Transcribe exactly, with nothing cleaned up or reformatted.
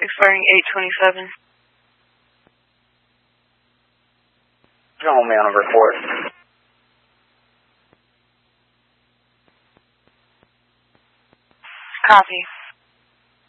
expiring eight twenty-seven. Show me on a report. Copy.